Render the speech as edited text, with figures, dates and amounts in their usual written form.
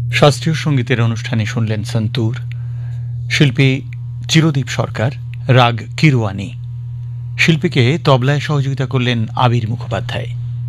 শাস্ত্রীয় সঙ্গীতের অনুষ্ঠানে শুনলেন সন্তুর, শিল্পী চিরদীপ সরকার, রাগ কিরওয়ানি। শিল্পীকে তবলায় সহযোগিতা করলেন আবির মুখোপাধ্যায়।